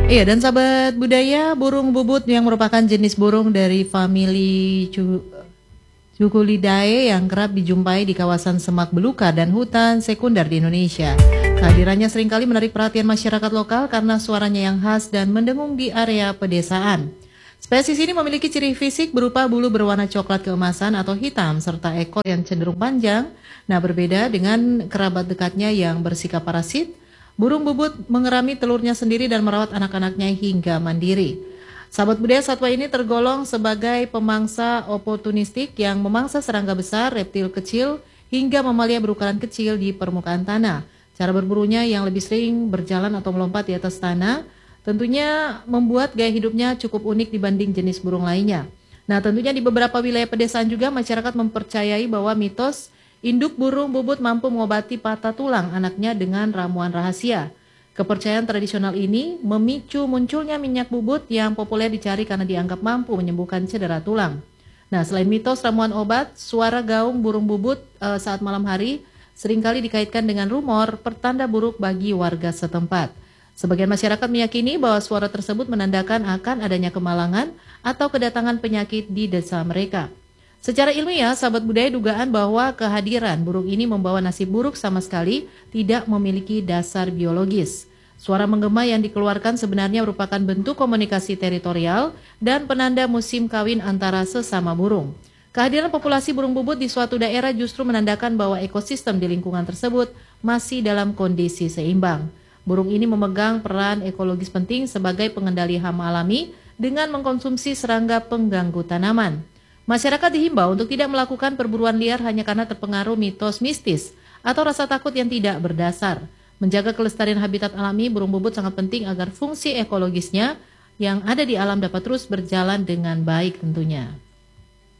Iya, dan sahabat budaya, burung bubut yang merupakan jenis burung dari famili Cuculidae yang kerap dijumpai di kawasan semak belukar dan hutan sekunder di Indonesia. Kehadirannya seringkali menarik perhatian masyarakat lokal karena suaranya yang khas dan mendengung di area pedesaan. Spesies ini memiliki ciri fisik berupa bulu berwarna coklat keemasan atau hitam serta ekor yang cenderung panjang. Nah, berbeda dengan kerabat dekatnya yang bersikap parasit, burung bubut mengerami telurnya sendiri dan merawat anak-anaknya hingga mandiri. Sahabat budaya, satwa ini tergolong sebagai pemangsa oportunistik yang memangsa serangga besar, reptil kecil, hingga mamalia berukuran kecil di permukaan tanah. Cara berburunya yang lebih sering berjalan atau melompat di atas tanah tentunya membuat gaya hidupnya cukup unik dibanding jenis burung lainnya. Nah, tentunya di beberapa wilayah pedesaan juga masyarakat mempercayai bahwa mitos induk burung bubut mampu mengobati patah tulang anaknya dengan ramuan rahasia. Kepercayaan tradisional ini memicu munculnya minyak bubut yang populer dicari karena dianggap mampu menyembuhkan cedera tulang. Nah, selain mitos ramuan obat, suara gaung burung bubut saat malam hari seringkali dikaitkan dengan rumor pertanda buruk bagi warga setempat. Sebagian masyarakat meyakini bahwa suara tersebut menandakan akan adanya kemalangan atau kedatangan penyakit di desa mereka. Secara ilmiah, sahabat budaya dugaan bahwa kehadiran burung ini membawa nasib buruk sama sekali tidak memiliki dasar biologis. Suara menggema yang dikeluarkan sebenarnya merupakan bentuk komunikasi teritorial dan penanda musim kawin antara sesama burung. Kehadiran populasi burung bubut di suatu daerah justru menandakan bahwa ekosistem di lingkungan tersebut masih dalam kondisi seimbang. Burung ini memegang peran ekologis penting sebagai pengendali hama alami dengan mengkonsumsi serangga pengganggu tanaman. Masyarakat dihimbau untuk tidak melakukan perburuan liar hanya karena terpengaruh mitos mistis atau rasa takut yang tidak berdasar. Menjaga kelestarian habitat alami burung bubut sangat penting agar fungsi ekologisnya yang ada di alam dapat terus berjalan dengan baik tentunya.